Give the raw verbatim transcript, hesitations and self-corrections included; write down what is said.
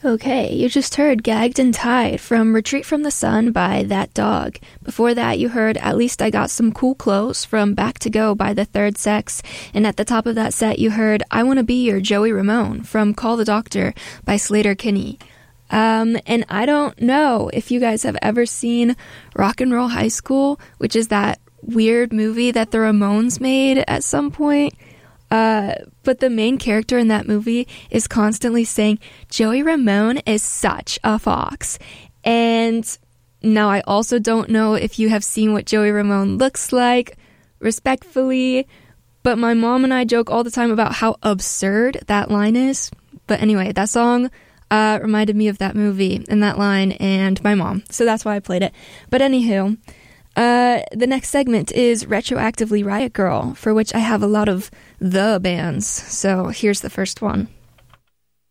Okay, you just heard Gagged and Tied from Retreat from the Sun by That Dog. Before that, you heard At Least I Got Some Cool Clothes from Back to Go by The Third Sex. And at the top of that set, you heard I Wanna Be Your Joey Ramone from Call the Doctor by Slater Kinney. Um, and I don't know if you guys have ever seen Rock and Roll High School, which is that weird movie that the Ramones made at some point. Uh, but the main character in that movie is constantly saying, Joey Ramone is such a fox. And now I also don't know if you have seen what Joey Ramone looks like, respectfully, but my mom and I joke all the time about how absurd that line is. But anyway, that song uh, reminded me of that movie and that line and my mom, so that's why I played it. But anywho, Uh, the next segment is Retroactively Riot Grrrl, for which I have a lot of the bands. So here's the first one.